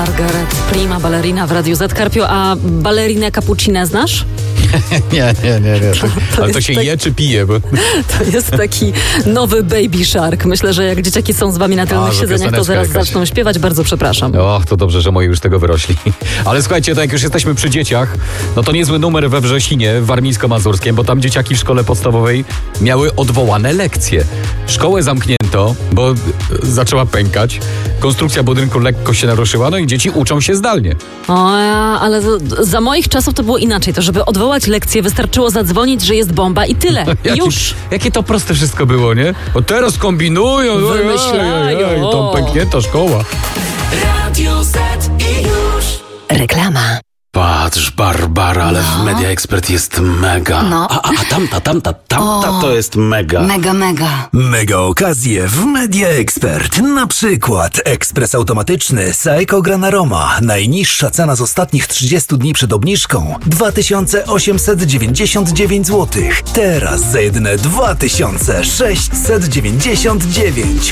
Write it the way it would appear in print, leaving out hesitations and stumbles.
Margaret, prima ballerina w Radiu Z. Karpio, a ballerinę cappuccinę znasz? Nie. Ale to się je czy pije? Bo... To jest taki nowy Baby Shark. Myślę, że jak dzieciaki są z wami na tylnych siedzeniach, to zaraz zaczną śpiewać. Bardzo przepraszam. Och, to dobrze, że moi już z tego wyrośli. Ale słuchajcie, to jak już jesteśmy przy dzieciach, no to niezły numer we Wrzesinie w Warmińsko-Mazurskiem, bo tam dzieciaki w szkole podstawowej miały odwołane lekcje. Szkołę zamknięto, bo zaczęła pękać. Konstrukcja budynku lekko się naruszyła, no i dzieci uczą się zdalnie. O, ale za moich czasów to było inaczej. To żeby odwołać lekcję, wystarczyło zadzwonić, że jest bomba i tyle. Już. Jakie to proste wszystko było, nie? Bo teraz kombinują. Wymyślają. To pęknięta szkoła. Radio Z i już. Reklama. Patrz, Barbara, ale w Media Expert jest mega. No. A tamta to jest mega. Mega. Mega okazje w Media Expert. Na przykład ekspres automatyczny Saeco Gran Aroma. Najniższa cena z ostatnich 30 dni przed obniżką 2899 zł. Teraz za jedyne 2699.